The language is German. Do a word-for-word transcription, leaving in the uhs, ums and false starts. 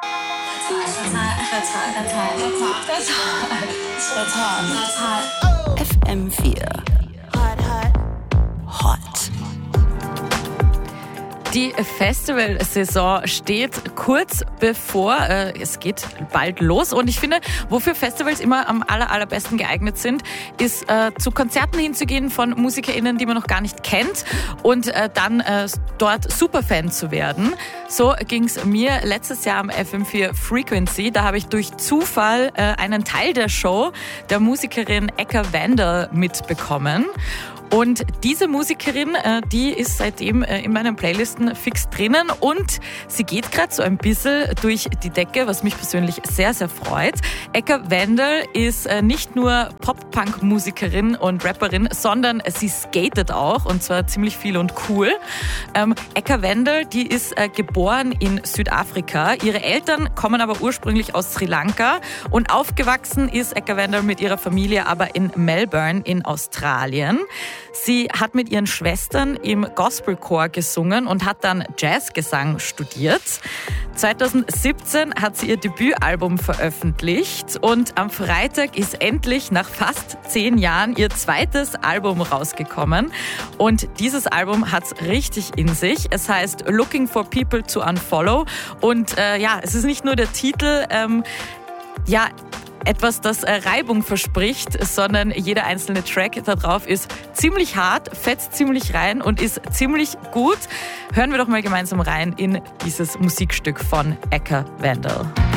F M vier Hot. Die Festivalsaison steht kurz bevor. Äh, es geht bald los. Und ich finde, wofür Festivals immer am aller, allerbesten geeignet sind, ist äh, zu Konzerten hinzugehen von MusikerInnen, die man noch gar nicht kennt und äh, dann äh, dort Superfan zu werden. So ging es mir letztes Jahr am F M vier Frequency. Da habe ich durch Zufall äh, einen Teil der Show der Musikerin Eka Vandal mitbekommen. Und diese Musikerin, die ist seitdem in meinen Playlisten fix drinnen und sie geht gerade so ein bisschen durch die Decke, was mich persönlich sehr, sehr freut. Eka Vandal ist nicht nur Pop-Punk-Musikerin und Rapperin, sondern sie skatet auch und zwar ziemlich viel und cool. Eka Vandal, die ist geboren in Südafrika. Ihre Eltern kommen aber ursprünglich aus Sri Lanka und aufgewachsen ist Eka Vandal mit ihrer Familie aber in Melbourne in Australien. Sie hat mit ihren Schwestern im Gospelchor gesungen und hat dann Jazzgesang studiert. zwanzig siebzehn hat sie ihr Debütalbum veröffentlicht und am Freitag ist endlich nach fast zehn Jahren ihr zweites Album rausgekommen. Und dieses Album hat's richtig in sich. Es heißt Looking for People to Unfollow und äh, ja, es ist nicht nur der Titel, ähm, ja, etwas, das Reibung verspricht, sondern jeder einzelne Track da drauf ist ziemlich hart, fetzt ziemlich rein und ist ziemlich gut. Hören wir doch mal gemeinsam rein in dieses Musikstück von Eka Vandal.